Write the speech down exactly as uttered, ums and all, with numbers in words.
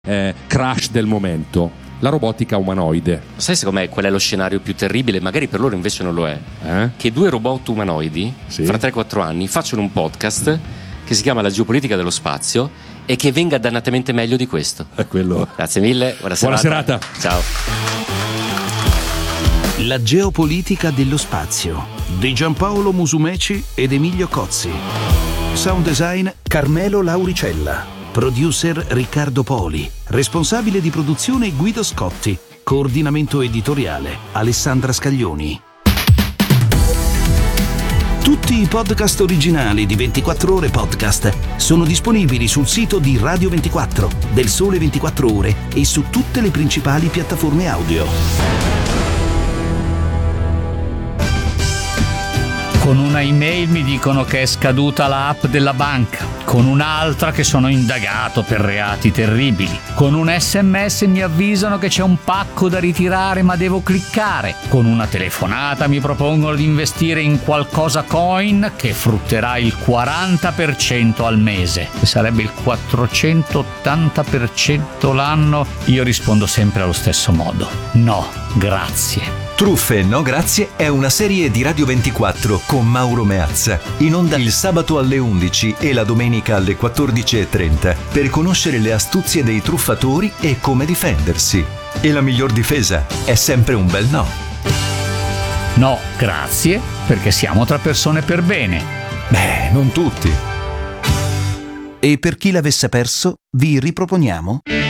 eh, crash del momento. La robotica umanoide. Sai secondo me qual è lo scenario più terribile? Magari per loro invece non lo è. Eh? Che due robot umanoidi, sì, fra tre quattro anni, facciano un podcast che si chiama La geopolitica dello spazio e che venga dannatamente meglio di questo. È quello. Grazie mille, buona serata. Buona serata. Ciao. La geopolitica dello spazio di Giampaolo Musumeci ed Emilio Cozzi. Sound design Carmelo Lauricella. Producer Riccardo Poli. Responsabile di produzione Guido Scotti. Coordinamento editoriale Alessandra Scaglioni. Tutti i podcast originali di ventiquattro Ore Podcast sono disponibili sul sito di Radio ventiquattro, del Sole ventiquattro Ore e su tutte le principali piattaforme audio. Con una email mi dicono che è scaduta l'app della banca, con un'altra che sono indagato per reati terribili, con un sms mi avvisano che c'è un pacco da ritirare ma devo cliccare, con una telefonata mi propongono di investire in qualcosa coin che frutterà il quaranta per cento al mese, che sarebbe il quattrocentottanta per cento l'anno. Io rispondo sempre allo stesso modo: no, grazie. Truffe no grazie è una serie di Radio ventiquattro con Mauro Meazza, in onda il sabato alle undici e la domenica alle quattordici e trenta, per conoscere le astuzie dei truffatori e come difendersi. E la miglior difesa è sempre un bel no. No, grazie, perché siamo tra persone per bene. Beh, non tutti. E per chi l'avesse perso, vi riproponiamo